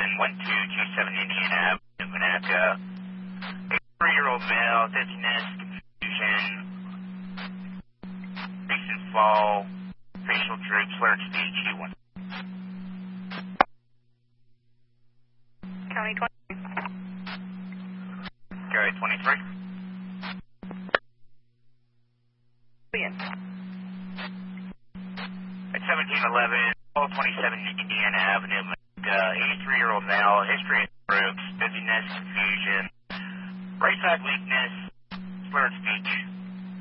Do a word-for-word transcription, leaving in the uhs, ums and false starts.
one two two seven Indiana Avenue, Monaca. A three-year-old male, dizziness, confusion, recent fall, facial droop, slurred speech, U one. County twenty. Gary twenty-three. At seventeen eleven, twenty-seven Indiana Avenue, Monaca, eighty-three-year-old male, history of groups, dizziness, confusion, right side weakness, slurred speech.